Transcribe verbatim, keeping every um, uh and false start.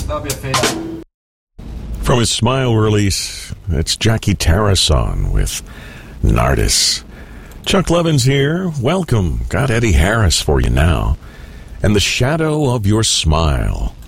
That'll be a fade out. From his Smile release, it's Jackie Tarrason with Nardis. Chuck Levins here. Welcome. Got Eddie Harris for you now. And The Shadow of Your Smile.